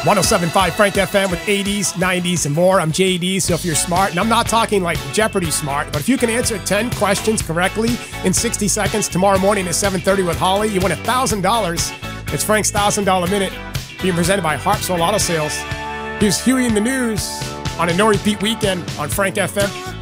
107.5 Frank FM with 80s, 90s, and more. I'm JD, so if you're smart, and I'm not talking like Jeopardy smart, but if you can answer 10 questions correctly in 60 seconds tomorrow morning at 7:30 with Holly, you win $1,000. It's Frank's $1,000 Minute, being presented by Harpswell Auto Sales. Here's Huey in the News on a no-repeat weekend on Frank FM.